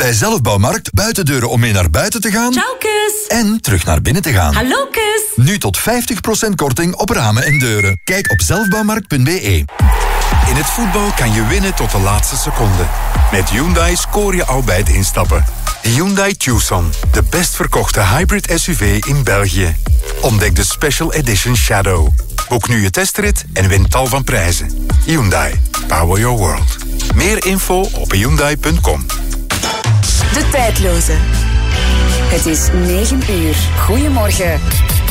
Bij Zelfbouwmarkt buitendeuren om mee naar buiten te gaan. Ciao, kus. En terug naar binnen te gaan. Hallo, kus. Nu tot 50% korting op ramen en deuren. Kijk op zelfbouwmarkt.be. In het voetbal kan je winnen tot de laatste seconde. Met Hyundai scoor je al bij het instappen. De Hyundai Tucson, de best verkochte hybrid SUV in België. Ontdek de Special Edition Shadow. Boek nu je testrit en win tal van prijzen. Hyundai. Power your world. Meer info op hyundai.com. De tijdloze. Het is 9 uur. Goedemorgen.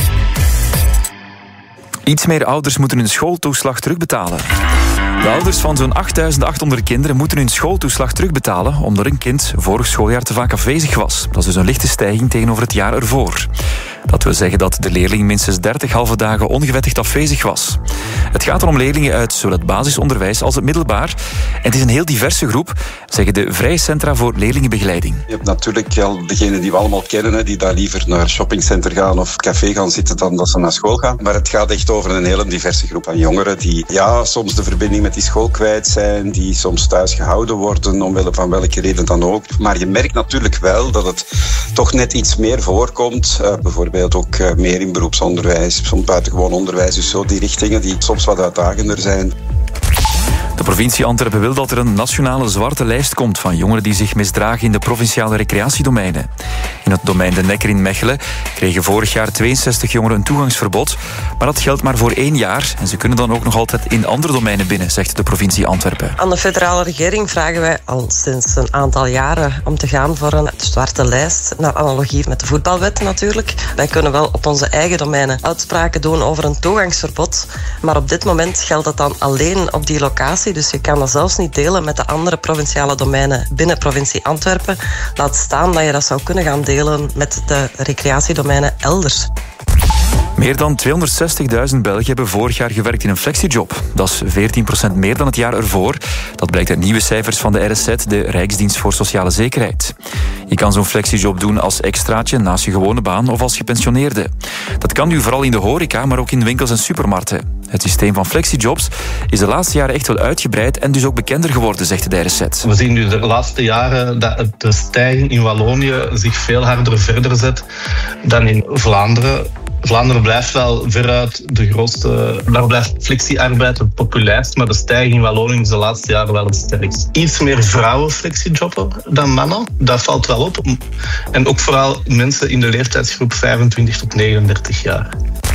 Iets meer ouders moeten hun schooltoeslag terugbetalen. De ouders van zo'n 8.800 kinderen moeten hun schooltoeslag terugbetalen omdat een kind vorig schooljaar te vaak afwezig was. Dat is dus een lichte stijging tegenover het jaar ervoor. Dat wil zeggen dat de leerling minstens 30 halve dagen ongewettigd afwezig was. Het gaat dan om leerlingen uit zowel het basisonderwijs als het middelbaar. En het is een heel diverse groep, zeggen de Vrije Centra voor Leerlingenbegeleiding. Je hebt natuurlijk al degenen die we allemaal kennen, die daar liever naar shoppingcenter gaan of café gaan zitten dan dat ze naar school gaan. Maar het gaat echt over een hele diverse groep aan jongeren die soms de verbinding met die school kwijt zijn, die soms thuis gehouden worden, omwille van welke reden dan ook. Maar je merkt natuurlijk wel dat het toch net iets meer voorkomt. Bijvoorbeeld ook meer in beroepsonderwijs, soms buitengewoon onderwijs. Dus zo die richtingen die soms wat uitdagender zijn. De provincie Antwerpen wil dat er een nationale zwarte lijst komt van jongeren die zich misdragen in de provinciale recreatiedomeinen. In het domein De Nekker in Mechelen kregen vorig jaar 62 jongeren een toegangsverbod, maar dat geldt maar voor 1 jaar en ze kunnen dan ook nog altijd in andere domeinen binnen, zegt de provincie Antwerpen. Aan de federale regering vragen wij al sinds een aantal jaren om te gaan voor een zwarte lijst, naar analogie met de voetbalwet natuurlijk. Wij kunnen wel op onze eigen domeinen uitspraken doen over een toegangsverbod, maar op dit moment geldt dat dan alleen op die locatie. Dus je kan dat zelfs niet delen met de andere provinciale domeinen binnen provincie Antwerpen. Laat staan dat je dat zou kunnen gaan delen met de recreatiedomeinen elders. Meer dan 260.000 Belgen hebben vorig jaar gewerkt in een flexiejob. Dat is 14% meer dan het jaar ervoor. Dat blijkt uit nieuwe cijfers van de RSZ, de Rijksdienst voor Sociale Zekerheid. Je kan zo'n flexiejob doen als extraatje naast je gewone baan of als gepensioneerde. Dat kan nu vooral in de horeca, maar ook in winkels en supermarkten. Het systeem van flexijobs is de laatste jaren echt wel uitgebreid en dus ook bekender geworden, zegt de RSZ. We zien nu de laatste jaren dat de stijging in Wallonië zich veel harder verder zet dan in Vlaanderen. Vlaanderen blijft wel veruit de grootste. Daar blijft flexiearbeid het populairst, maar de stijging in Wallonië is de laatste jaren wel het sterkst. Iets meer vrouwen flexijobben dan mannen, dat valt wel op. En ook vooral mensen in de leeftijdsgroep 25 tot 39 jaar.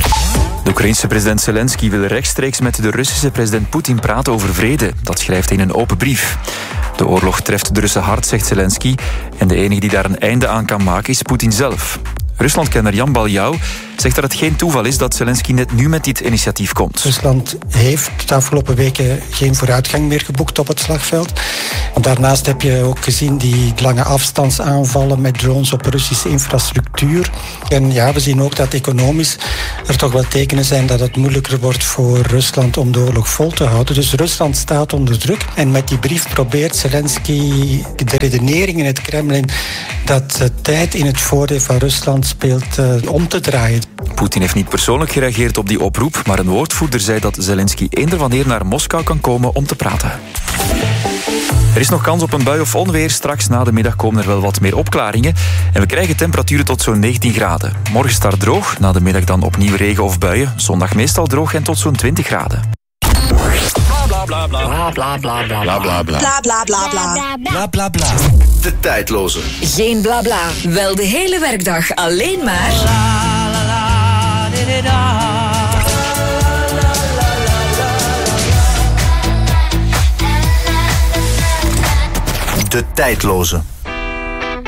De Oekraïense president Zelensky wil rechtstreeks met de Russische president Poetin praten over vrede. Dat schrijft hij in een open brief. De oorlog treft de Russen hard, zegt Zelensky. En de enige die daar een einde aan kan maken is Poetin zelf. Ruslandkenner Jan Baljau zegt dat het geen toeval is dat Zelensky net nu met dit initiatief komt. Rusland heeft de afgelopen weken geen vooruitgang meer geboekt op het slagveld. Daarnaast heb je ook gezien die lange afstandsaanvallen met drones op Russische infrastructuur. En we zien ook dat economisch er toch wel tekenen zijn dat het moeilijker wordt voor Rusland om de oorlog vol te houden. Dus Rusland staat onder druk. En met die brief probeert Zelensky de redenering in het Kremlin dat de tijd in het voordeel van Rusland speelt om te draaien. Poetin heeft niet persoonlijk gereageerd op die oproep, maar een woordvoerder zei dat Zelensky eender wanneer naar Moskou kan komen om te praten. Er is nog kans op een bui of onweer. Straks na de middag komen er wel wat meer opklaringen. En we krijgen temperaturen tot zo'n 19 graden. Morgen start droog, na de middag dan opnieuw regen of buien. Zondag meestal droog en tot zo'n 20 graden. Bla bla bla. Bla bla bla bla. Bla bla bla. Bla bla bla bla. Bla bla bla. De tijdloze. Geen bla bla. Wel de hele werkdag alleen maar. De tijdloze.